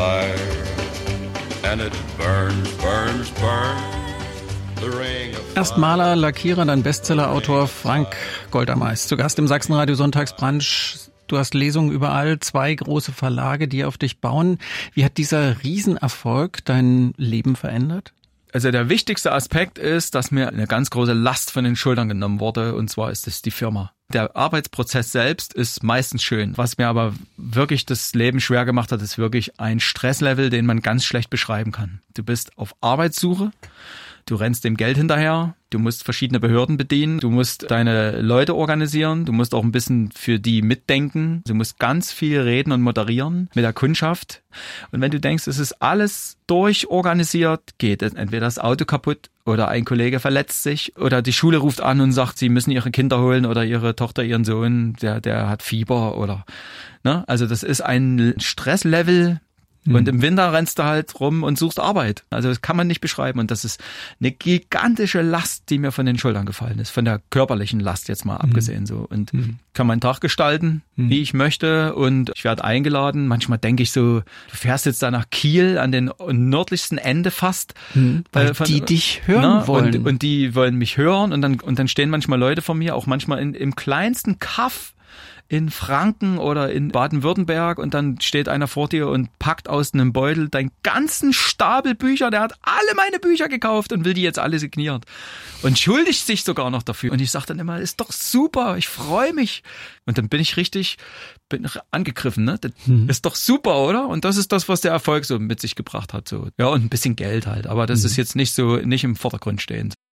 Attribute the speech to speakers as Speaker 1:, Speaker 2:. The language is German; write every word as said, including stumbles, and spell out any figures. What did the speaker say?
Speaker 1: fire, and it burns, burns, burns. The ring of
Speaker 2: Erst Maler, Lackierer, dann Bestsellerautor Frank Goldermeis. Zu Gast im Sachsenradio Sonntagsbrunch. Du hast Lesungen überall, zwei große Verlage, die auf dich bauen. Wie hat dieser Riesenerfolg dein Leben verändert?
Speaker 3: Also der wichtigste Aspekt ist, dass mir eine ganz große Last von den Schultern genommen wurde, und zwar ist es die Firma. Der Arbeitsprozess selbst ist meistens schön. Was mir aber wirklich das Leben schwer gemacht hat, ist wirklich ein Stresslevel, den man ganz schlecht beschreiben kann. Du bist auf Arbeitssuche, du rennst dem Geld hinterher, du musst verschiedene Behörden bedienen, du musst deine Leute organisieren, du musst auch ein bisschen für die mitdenken, du musst ganz viel reden und moderieren mit der Kundschaft. Und wenn du denkst, es ist alles durchorganisiert, geht entweder das Auto kaputt oder ein Kollege verletzt sich oder die Schule ruft an und sagt, sie müssen ihre Kinder holen oder ihre Tochter, ihren Sohn, der, der hat Fieber oder, ne? Also das ist ein Stresslevel. Und im Winter rennst du halt rum und suchst Arbeit. Also das kann man nicht beschreiben. Und das ist eine gigantische Last, die mir von den Schultern gefallen ist. Von der körperlichen Last jetzt mal abgesehen so. Und mhm. kann meinen Tag gestalten, mhm. wie ich möchte. Und ich werde eingeladen. Manchmal denke ich so, du fährst jetzt da nach Kiel an den nördlichsten Ende fast.
Speaker 2: Mhm. Weil von, die dich hören
Speaker 3: ne?
Speaker 2: wollen.
Speaker 3: Und, und die wollen mich hören. Und dann, und dann stehen manchmal Leute vor mir, auch manchmal in, im kleinsten Kaff in Franken oder in Baden-Württemberg, und dann steht einer vor dir und packt aus einem Beutel deinen ganzen Stapel Bücher, der hat alle meine Bücher gekauft und will die jetzt alle signieren und schuldigt sich sogar noch dafür. Und ich sage dann immer, ist doch super, ich freue mich. Und dann bin ich richtig bin angegriffen, ne? Das mhm. ist doch super, oder? Und das ist das, was der Erfolg so mit sich gebracht hat. So. Ja, und ein bisschen Geld halt, aber das mhm. ist jetzt nicht so, nicht im Vordergrund stehend.